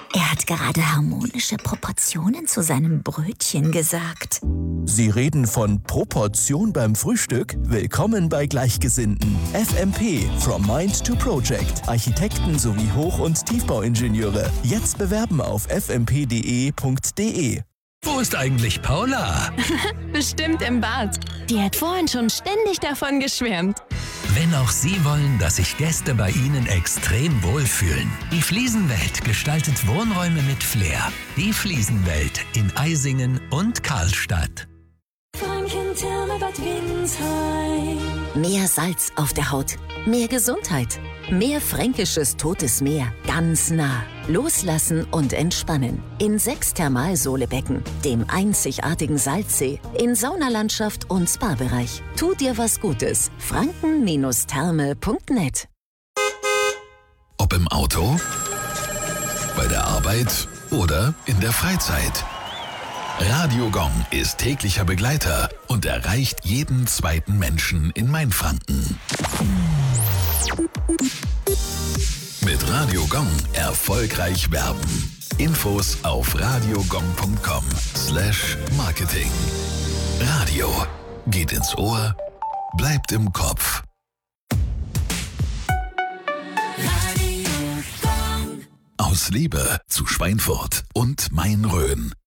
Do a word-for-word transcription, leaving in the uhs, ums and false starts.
Er hat gerade harmonische Proportionen zu seinem Brötchen gesagt. Sie reden von Proportion beim Frühstück? Willkommen bei Gleichgesinnten. F M P, From Mind to Project. Architekten sowie Hoch- und Tiefbauingenieure. Jetzt bewerben auf f m p punkt d e punkt d e. Wo ist eigentlich Paula? Bestimmt im Bad. Die hat vorhin schon ständig davon geschwärmt. Wenn auch Sie wollen, dass sich Gäste bei Ihnen extrem wohlfühlen. Die Fliesenwelt gestaltet Wohnräume mit Flair. Die Fliesenwelt in Eisingen und Karlstadt. Mehr Salz auf der Haut, mehr Gesundheit, mehr fränkisches Totes Meer, ganz nah. Loslassen und entspannen. In sechs Thermalsohlebecken, dem einzigartigen Salzsee, in Saunalandschaft und Spa-Bereich. Tu dir was Gutes. franken Therme punkt net. Ob im Auto, bei der Arbeit oder in der Freizeit. Radio Gong ist täglicher Begleiter und erreicht jeden zweiten Menschen in Mainfranken. Mit Radio Gong erfolgreich werben. Infos auf radiogong punkt com slash marketing. Radio geht ins Ohr, bleibt im Kopf. Aus Liebe zu Schweinfurt und Main-Rhön.